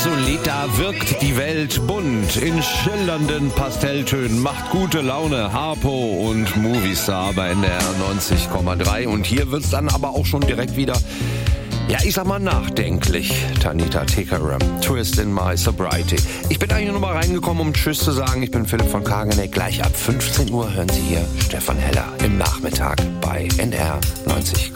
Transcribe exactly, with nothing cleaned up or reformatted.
Gasolita wirkt die Welt bunt in schillernden Pastelltönen, macht gute Laune. Harpo und Movistar bei N D R neunzig Komma drei. Und hier wird's dann aber auch schon direkt wieder, ja, ich sag mal nachdenklich. Tanita Tikaram, Twist in My Sobriety. Ich bin eigentlich nur mal reingekommen, um Tschüss zu sagen. Ich bin Philipp von Kageneck. Gleich ab fünfzehn Uhr hören Sie hier Stefan Heller im Nachmittag bei N D R neunzig Komma drei.